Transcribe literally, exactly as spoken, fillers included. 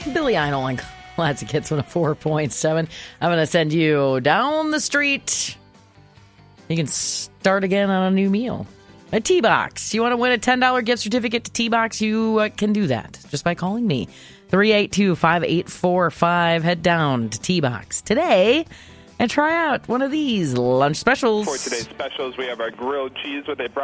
Billy Idol on Classic Hits one oh four point seven. I'm going to send you down the street. You can start again on a new meal. A T-Box. You want to win a ten dollars gift certificate to T-Box? You uh, can do that just by calling me. three eight two, five eight four five. Head down to T-Box today and try out one of these lunch specials. For today's specials, we have our grilled cheese with a